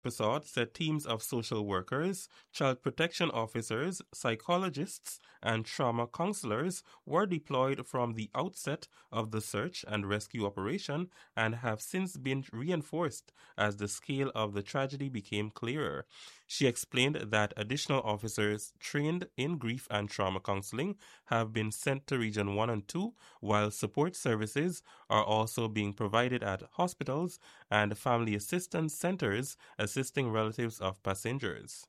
Prasad said teams of social workers, child protection officers, psychologists, and trauma counselors were deployed from the outset of the search and rescue operation and have since been reinforced as the scale of the tragedy became clearer. She explained that additional officers trained in grief and trauma counseling have been sent to Region 1 and 2, while support services are also being provided at hospitals and family assistance centers assisting relatives of passengers.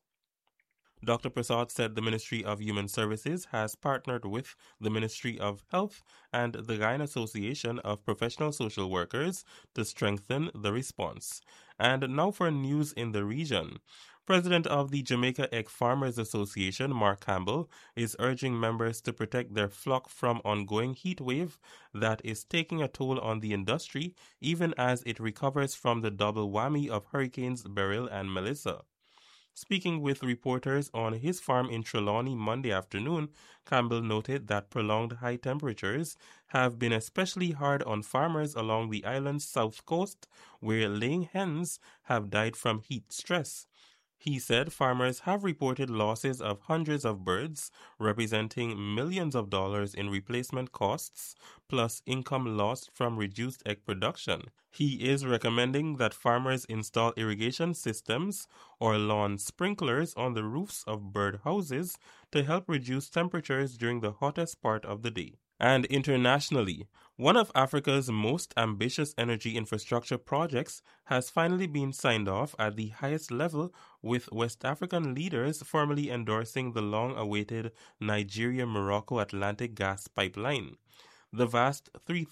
Dr. Prasad said the Ministry of Human Services has partnered with the Ministry of Health and the Guyana Association of Professional Social Workers to strengthen the response. And now for news in the region. President of the Jamaica Egg Farmers Association, Mark Campbell, is urging members to protect their flock from ongoing heat wave that is taking a toll on the industry, even as it recovers from the double whammy of hurricanes Beryl and Melissa. Speaking with reporters on his farm in Trelawney Monday afternoon, Campbell noted that prolonged high temperatures have been especially hard on farmers along the island's south coast, where laying hens have died from heat stress. He said farmers have reported losses of hundreds of birds, representing millions of dollars in replacement costs, plus income lost from reduced egg production. He is recommending that farmers install irrigation systems or lawn sprinklers on the roofs of bird houses to help reduce temperatures during the hottest part of the day. And internationally, one of Africa's most ambitious energy infrastructure projects has finally been signed off at the highest level, with West African leaders formally endorsing the long-awaited Nigeria-Morocco Atlantic gas pipeline. The vast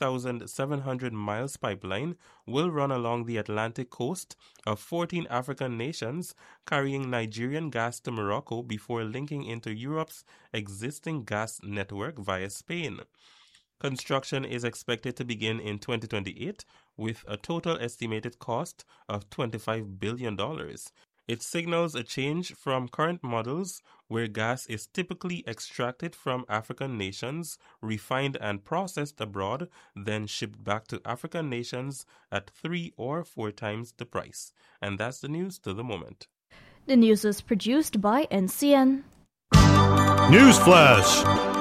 3,700 miles pipeline will run along the Atlantic coast of 14 African nations, carrying Nigerian gas to Morocco before linking into Europe's existing gas network via Spain. Construction is expected to begin in 2028 with a total estimated cost of $25 billion. It signals a change from current models where gas is typically extracted from African nations, refined and processed abroad, then shipped back to African nations at 3 or 4 times the price. And that's the news to the moment. The news is produced by NCN. Newsflash!